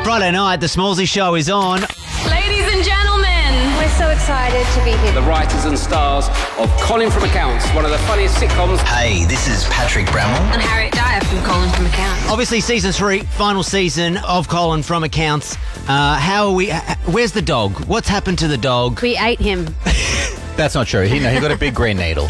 Friday night, the Smallsy Show is on. Ladies and gentlemen, We're so excited to be here. The writers and stars of Colin from Accounts, one of the funniest sitcoms. Hey, this is Patrick Bramwell. and Harriet Dyer from Colin from Accounts. Obviously, season 3, final season of Colin from Accounts. How are we? Where's the dog? What's happened to the dog? We ate him. That's not true. He got a big green needle.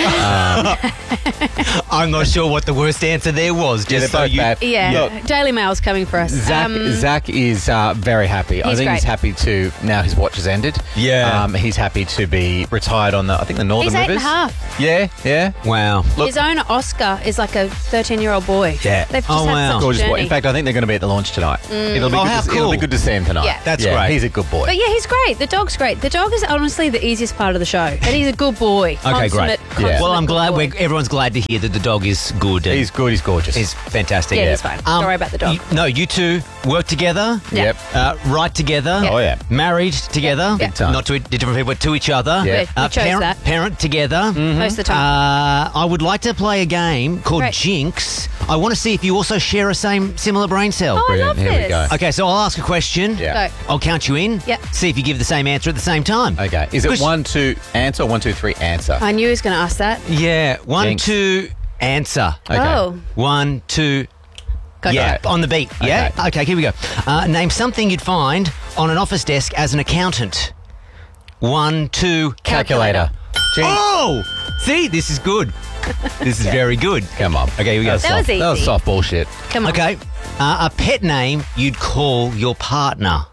I'm not sure what the worst answer there was. Yeah, Just they're so both you. bad. Yeah, Look, Daily Mail's coming for us. Zach is very happy. I He's think great. he's happy to, now his watch has ended. Yeah. He's happy to be retired on the Northern He's 8 and a Rivers. half. Yeah. Wow. Look- His own Oscar is like a 13-year-old boy. Yeah. They've just Oh, had wow. such a Gorgeous boy. journey. In fact, I think they're going to be at the launch tonight. It'll be Oh, good how It'll cool. be good to see him tonight. Yeah. That's great. He's a good boy. But yeah, he's great. The dog's great. The dog is honestly the easiest part of the show. And he's a good boy. Okay, great. Consummate Well, I'm good glad boy. everyone's glad to hear that the dog is good. and He's good. He's gorgeous. He's fantastic. Yeah, he's fine. Don't worry about the dog. You two work together. Yeah. Yep. Write together. Oh, yeah. Married together. Big time. Not to different people, but to each other. Yeah. We chose that. Parent together. Most of the time. I would like to play a game called Great. Jinx. I want to see if you also share a similar brain cell. Oh, I Brilliant. love Here this. we go. Okay, so I'll ask a question. Yeah. Go. I'll count you in. Yep. See if you give the same answer at the same time. Okay. Is it Because- 1, 2, answer or 1, 2, 3, answer? I knew he was going to ask that. Yeah. 1, Jinx. 2, answer. Okay. Oh. 1, 2. Gotcha. Yeah, on the beat. Yeah? Okay. Okay, here we go. Name something you'd find on an office desk as an accountant. 1, 2. Calculator. Jinx. Oh! See, this is good. This is very good. Come on. Okay, here we go. That was That was easy. soft bullshit. Come on. Okay. A pet name you'd call your partner.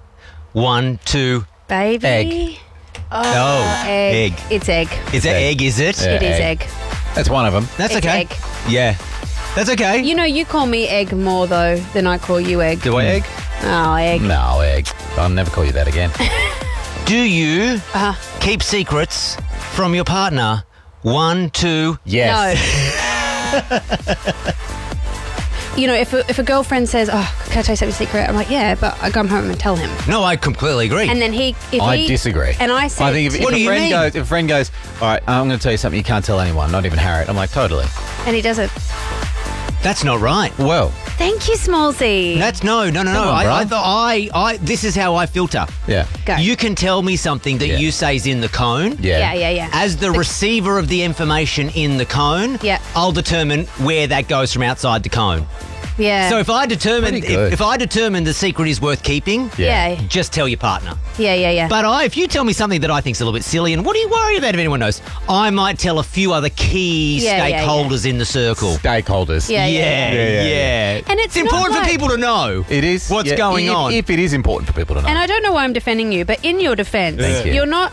1, 2. Baby. Egg. Oh, egg. It's egg. Is it egg, is it? Yeah. It is egg. egg. That's one of them. That's It's okay. egg. Yeah. That's okay. You know, you call me egg more, though, than I call you egg. Do I egg? Oh, egg. No, egg. I'll never call you that again. Do you Uh-huh. keep secrets from your partner? 1, 2. Yes. You know, if a girlfriend says, "Oh, can I tell you something secret?" I'm like, "Yeah," but I come home and tell him. No, I completely agree. And then I disagree. And I said, I think if What a do you friend mean? goes, if a friend goes, all right, I'm going to tell you something you can't tell anyone, not even Harriet. I'm like, totally. and he does it. That's not right. Well, Thank you, Smallsy. That's no. Come on, I bro. this is how I filter. yeah. Go. You can tell me something that Yeah. you say is in the cone. Yeah. Yeah. As the receiver of the information in the cone, Yeah. I'll determine where that goes from outside the cone. Yeah. So if I determine Pretty good. if I determine the secret is worth keeping, yeah. just tell your partner. Yeah. But if you tell me something that I think is a little bit silly, and what are you worried about if anyone knows? I might tell a few other key Yeah, yeah, stakeholders in the circle. Stakeholders. Yeah. Yeah. And it's important not for like- people to know. It is. What's yeah, going on. If it is important for people to know. And I don't know why I'm defending you, but in your defense, Thank you. you're not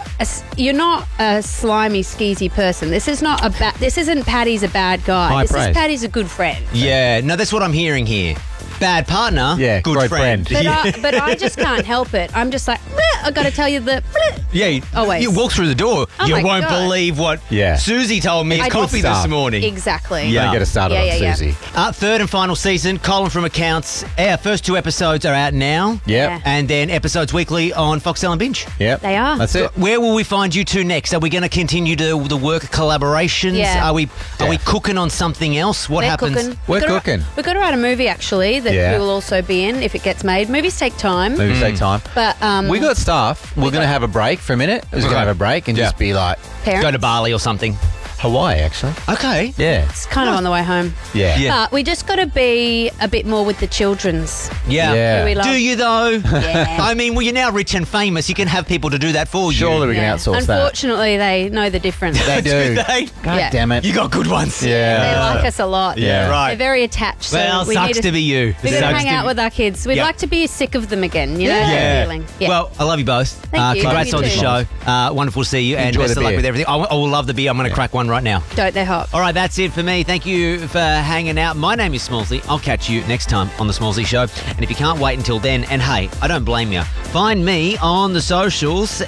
a slimy, skeezy person. This is not This isn't Paddy's a bad guy. High This praise. is Paddy's a good friend. Yeah, no, that's what I'm hearing here. Bad partner, Yeah, good great friend. friend. But I just can't help it. I'm just like, "Bleh, I got to tell you that. bleh." Yeah, Always. you walk through the door, Oh you my w't God. believe what Yeah. Susie told me at I coffee did this start. morning. Exactly. Yeah. Don't get us started Yeah, on yeah. Susie. Third and final season, Colin from Accounts. Our first 2 episodes are out now. Yep. Yeah. And then episodes weekly on Foxtel and Binge. Yep. They are. That's it. Where will we find you two next? Are we going to continue to the work collaborations? Yeah. Are we Yeah. cooking on something else? What We're happens? cooking. We're We've got to- cooking. We've got to write a movie, actually, that Yeah. we will also be in if it gets made. Movies take time. Maybe take time. But We got stuff. We're going to have a break for a minute. We're going to have a break and Yeah. just be like parents. Go to Bali or something. Hawaii, actually. Okay. Yeah. It's kind of on the way home. Yeah. Yeah. But we just got to be a bit more with the children's. Yeah. Yeah. Who we love. Do you though? Yeah. I mean, well, you're now rich and famous. You can have people to do that for you. Surely we can Yeah. outsource that. Unfortunately, they know the difference. They do. they? God Yeah. damn it. You got good ones. Yeah. They like us a lot. Yeah. Right. They're very attached. So Well, we sucks need to be you. We're going to Sucks hang out with our kids. We'd Yeah. like to be sick of them again. You know Yeah. that feeling. Yeah. Well, I love you both. Thank you. Congrats Love on you the too. show. Wonderful to see you. And Enjoy best the of luck beer. with everything. I will love the beer. I'm going to crack one right now. Don't they hot? All right, that's it for me. Thank you for hanging out. My name is Smallsy. I'll catch you next time on The Smallsy Show. And if you can't wait until then, and hey, I don't blame you, find me on the socials,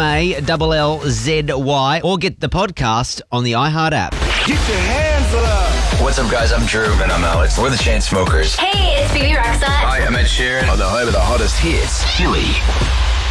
SMALLZY, or get the podcast on the iHeart app. Get your hands up. What's up, guys? I'm Drew. And I'm Alex. We're the Chainsmokers. Hey, it's Phoebe Roxette. Hi, I'm Ed Sheeran. On the home of the hottest hits. Chili.